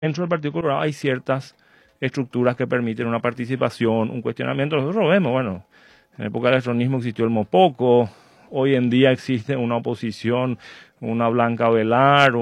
dentro del Partido Colorado hay ciertas estructuras que permiten una participación, un cuestionamiento. Nosotros vemos, bueno, en la época del electronismo existió el Mopoco, hoy en día existe una oposición, una Blanca Velar,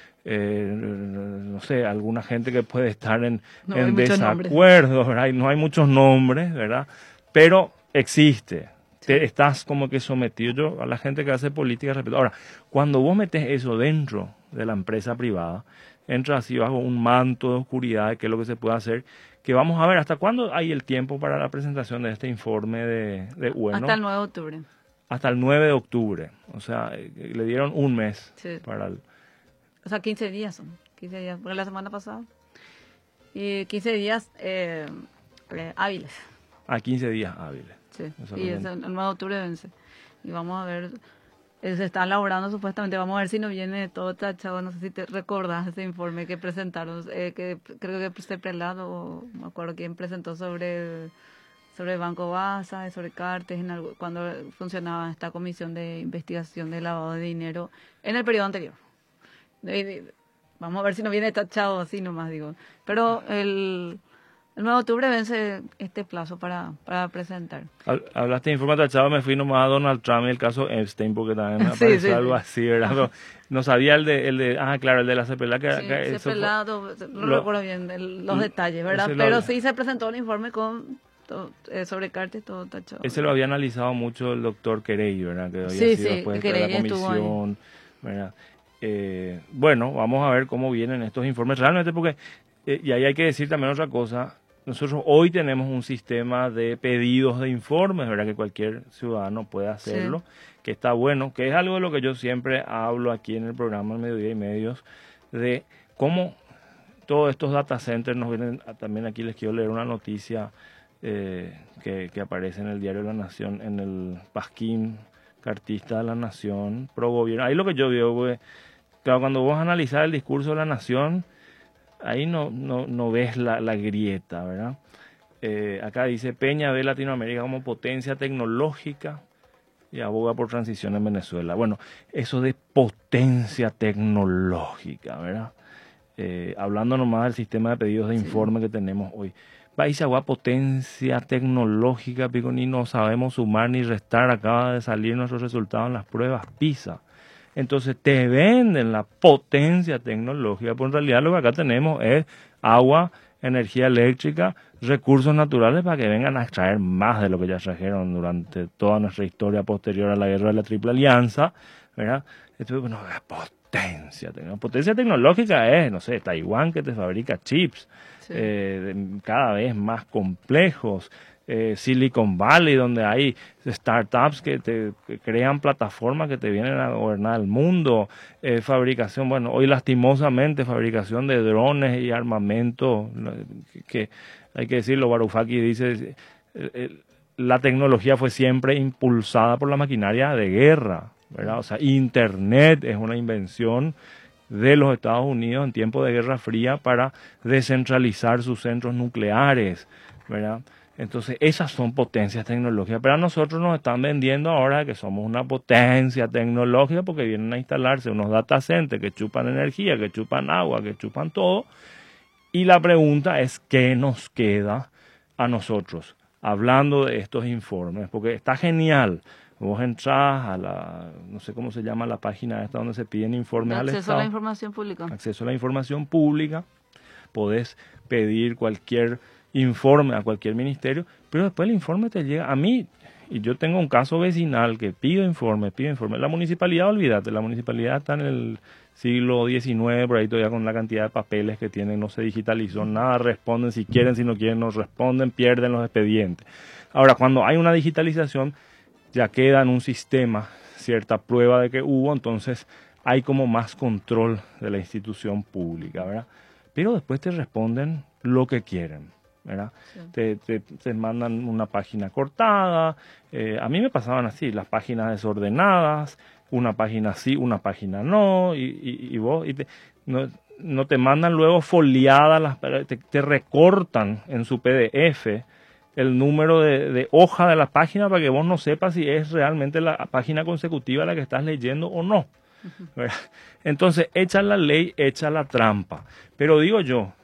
no sé, alguna gente que puede estar en desacuerdo, ¿verdad? No hay muchos nombres, ¿verdad? Pero existe. Estás como que sometido. Yo a la gente que hace política respeto. Ahora, cuando vos metes eso dentro de la empresa privada, entras así bajo un manto de oscuridad de qué es lo que se puede hacer, que vamos a ver hasta cuándo hay el tiempo para la presentación de este informe de bueno. Hasta el 9 de octubre. Hasta el 9 de octubre. O sea, le dieron un mes para el... O sea, 15 días son. 15 días, porque la semana pasada. Y 15 días hábiles. 15 días hábiles. Sí, y el 9 de octubre vence. Y vamos a ver, se está elaborando supuestamente, vamos a ver si nos viene todo tachado. No sé si te recordás ese informe que presentaron, que creo que se Prelado, o me acuerdo quién presentó sobre Banco Baza, sobre Cartes, cuando funcionaba esta comisión de investigación de lavado de dinero en el periodo anterior. Vamos a ver si nos viene tachado así nomás, digo. Pero el 9 de octubre vence este plazo para presentar. Hablaste de informe tachado, me fui nomás a Donald Trump y el caso Epstein, porque también me apareció algo así, ¿verdad? No sabía el de la CPLA. No recuerdo bien los detalles, ¿verdad? Pero sí se presentó el informe con sobre Cartes, todo tachado. Ese lo había analizado mucho el doctor Querey, ¿verdad? Que había sido después de la comisión, ¿verdad? Bueno, vamos a ver cómo vienen estos informes realmente, porque, y ahí hay que decir también otra cosa. Nosotros hoy tenemos un sistema de pedidos de informes, ¿verdad? Que cualquier ciudadano puede hacerlo, que está bueno, que es algo de lo que yo siempre hablo aquí en el programa El Mediodía y Medios, de cómo todos estos data centers nos vienen. También aquí les quiero leer una noticia que aparece en el diario La Nación, en el Pasquín, cartista de La Nación, pro gobierno. Ahí lo que yo veo, güey, claro, cuando vos analizás el discurso de La Nación, ahí no ves la grieta, ¿verdad? Acá dice: Peña ve Latinoamérica como potencia tecnológica y aboga por transición en Venezuela. Bueno, eso de potencia tecnológica, ¿verdad? Hablando nomás del sistema de pedidos de informe que tenemos hoy. País agua potencia tecnológica, pico, ni no sabemos sumar ni restar. Acaba de salir nuestros resultados en las pruebas PISA. Entonces te venden la potencia tecnológica, pero en realidad lo que acá tenemos es agua, energía eléctrica, recursos naturales para que vengan a extraer más de lo que ya trajeron durante toda nuestra historia posterior a la guerra de la Triple Alianza, ¿verdad? Entonces, bueno, la potencia tecnológica es, no sé, Taiwán, que te fabrica chips cada vez más complejos, Silicon Valley, donde hay startups que crean plataformas que te vienen a gobernar el mundo, fabricación, bueno, hoy lastimosamente fabricación de drones y armamento, que hay que decirlo, Varoufakis dice, la tecnología fue siempre impulsada por la maquinaria de guerra, ¿verdad? O sea, Internet es una invención de los Estados Unidos en tiempos de Guerra Fría para descentralizar sus centros nucleares, ¿verdad? Entonces, esas son potencias tecnológicas. Pero a nosotros nos están vendiendo ahora que somos una potencia tecnológica porque vienen a instalarse unos data centers que chupan energía, que chupan agua, que chupan todo. Y la pregunta es, ¿qué nos queda a nosotros hablando de estos informes? Porque está genial. Vos entrás a la, no sé cómo se llama la página esta donde se piden informes al Estado. Acceso a la información pública. Acceso a la información pública. Podés pedir cualquier informe a cualquier ministerio, pero después el informe te llega a mí. Y yo tengo un caso vecinal que pido informe. La municipalidad, olvídate, la municipalidad está en el siglo XIX, por ahí todavía con la cantidad de papeles que tienen, no se digitalizó nada, responden si quieren, si no quieren, no responden, pierden los expedientes. Ahora, cuando hay una digitalización, ya queda en un sistema cierta prueba de que hubo, entonces hay como más control de la institución pública, ¿verdad? Pero después te responden lo que quieren, ¿verdad? Sí. Te mandan una página cortada, a mí me pasaban así, las páginas desordenadas, una página sí, una página no, no te mandan luego foliadas, te recortan en su PDF el número de hoja de la página para que vos no sepas si es realmente la página consecutiva la que estás leyendo o no. ¿verdad? Entonces, echa la ley, echa la trampa. Pero digo yo,